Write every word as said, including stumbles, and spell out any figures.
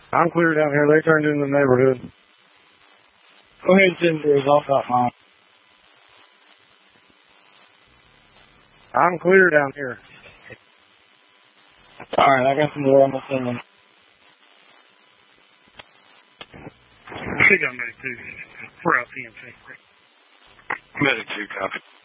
I'm clear down here. They turned into the neighborhood. Go ahead and send yours. I'll got mine. I'm clear down here. Alright, I got some more on the sending. I think I'm ready to. We're out P M C. Medic two, copy.